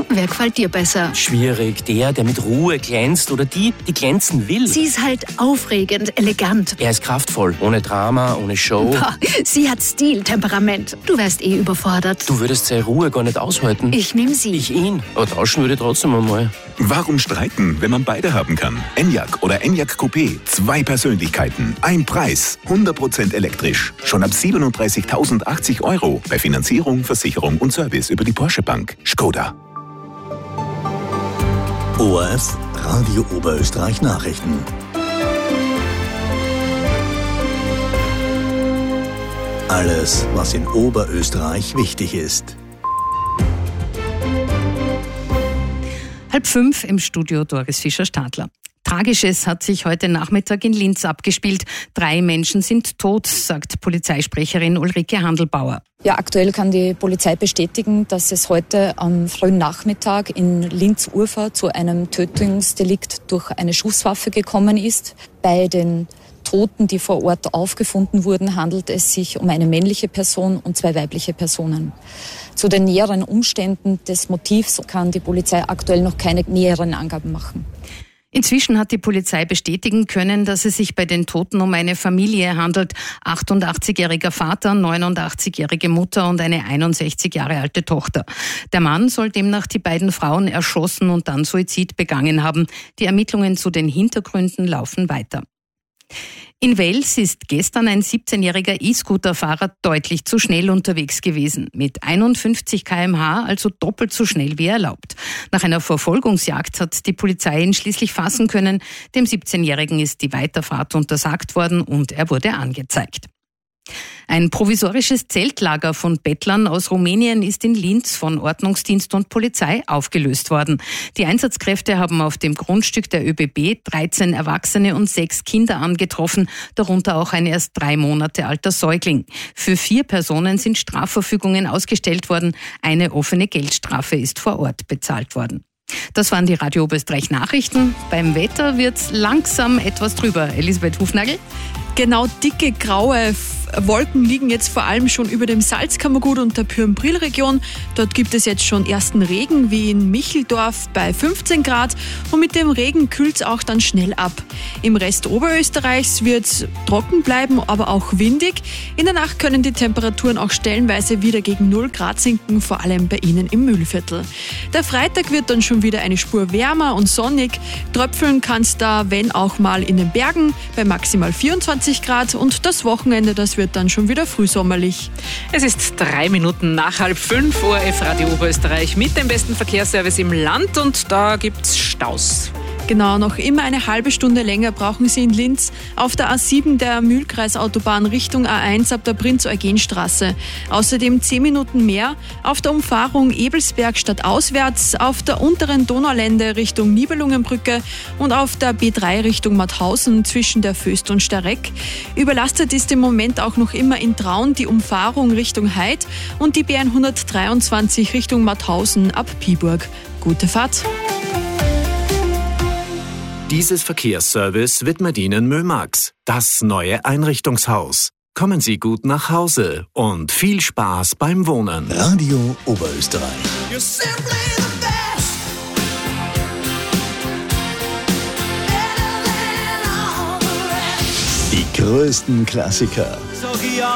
Wer gefällt dir besser? Schwierig. Der mit Ruhe glänzt oder die glänzen will. Sie ist halt aufregend, elegant. Er ist kraftvoll, ohne Drama, ohne Show. Boah, sie hat Stil, Temperament. Du wärst überfordert. Du würdest seine Ruhe gar nicht aushalten. Ich nehm sie. Ich ihn. Aber tauschen würde ich trotzdem einmal. Warum streiten, wenn man beide haben kann? Enyaq oder Enyaq Coupé. 2 Persönlichkeiten, ein Preis. 100% elektrisch. Schon ab 37.080 € bei Finanzierung, Versicherung und Service über die Porsche Bank. Skoda. ORF Radio Oberösterreich Nachrichten. Alles, was in Oberösterreich wichtig ist. 4:30 im Studio Doris Fischer-Stadler. Tragisches hat sich heute Nachmittag in Linz abgespielt. 3 Menschen sind tot, sagt Polizeisprecherin Ulrike Handelbauer. Ja, aktuell kann die Polizei bestätigen, dass es heute am frühen Nachmittag in Linz-Urfahr zu einem Tötungsdelikt durch eine Schusswaffe gekommen ist. Bei den Toten, die vor Ort aufgefunden wurden, handelt es sich um eine männliche Person und 2 weibliche Personen. Zu den näheren Umständen des Motivs kann die Polizei aktuell noch keine näheren Angaben machen. Inzwischen hat die Polizei bestätigen können, dass es sich bei den Toten um eine Familie handelt. 88-jähriger Vater, 89-jährige Mutter und eine 61 Jahre alte Tochter. Der Mann soll demnach die beiden Frauen erschossen und dann Suizid begangen haben. Die Ermittlungen zu den Hintergründen laufen weiter. In Wels ist gestern ein 17-jähriger E-Scooter-Fahrer deutlich zu schnell unterwegs gewesen. Mit 51 km/h, also doppelt so schnell wie erlaubt. Nach einer Verfolgungsjagd hat die Polizei ihn schließlich fassen können. Dem 17-jährigen ist die Weiterfahrt untersagt worden und er wurde angezeigt. Ein provisorisches Zeltlager von Bettlern aus Rumänien ist in Linz von Ordnungsdienst und Polizei aufgelöst worden. Die Einsatzkräfte haben auf dem Grundstück der ÖBB 13 Erwachsene und 6 Kinder angetroffen, darunter auch ein erst 3 Monate alter Säugling. Für 4 Personen sind Strafverfügungen ausgestellt worden. Eine offene Geldstrafe ist vor Ort bezahlt worden. Das waren die Radio Oberösterreich Nachrichten. Beim Wetter wird's langsam etwas drüber. Elisabeth Hufnagel? Genau, dicke graue Wolken liegen jetzt vor allem schon über dem Salzkammergut und der Pyrmpril-Region. Dort gibt es jetzt schon ersten Regen, wie in Micheldorf bei 15 Grad. Und mit dem Regen kühlt es auch dann schnell ab. Im Rest Oberösterreichs wird es trocken bleiben, aber auch windig. In der Nacht können die Temperaturen auch stellenweise wieder gegen 0 Grad sinken, vor allem bei Ihnen im Mühlviertel. Der Freitag wird dann schon wieder eine Spur wärmer und sonnig. Tröpfeln kann es da, wenn auch mal in den Bergen, bei maximal 24 Grad. Und das Wochenende, das wird dann schon wieder frühsommerlich. Es ist 3 Minuten nach 4:30 ORF Radio Oberösterreich mit dem besten Verkehrsservice im Land und da gibt's Staus. Genau, noch immer eine halbe Stunde länger brauchen Sie in Linz auf der A7 der Mühlkreisautobahn Richtung A1 ab der Prinz-Eugen-Straße. Außerdem 10 Minuten mehr auf der Umfahrung Ebelsberg stadtauswärts, auf der unteren Donaulände Richtung Nibelungenbrücke und auf der B3 Richtung Mauthausen zwischen der Föst und Starreck. Überlastet ist im Moment auch noch immer in Traun die Umfahrung Richtung Heid und die B123 Richtung Mauthausen ab Piburg. Gute Fahrt! Dieses Verkehrsservice widmet Ihnen Mömax, das neue Einrichtungshaus. Kommen Sie gut nach Hause und viel Spaß beim Wohnen. Radio Oberösterreich. Die größten Klassiker.